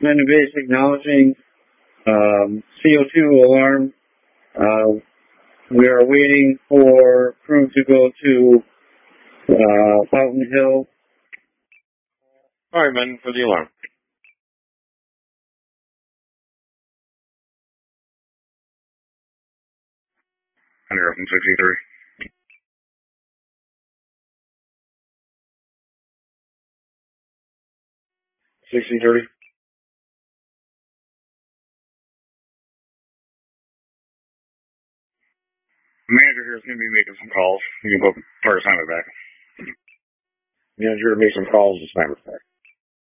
Command base acknowledging CO2 alarm. We are waiting for crew to go to Fountain Hill. Alright, men, for the alarm. Under from 63. 60-30. The manager here is going to be making some calls. You can put First Assignment back. Manager, make some calls to Sniper back.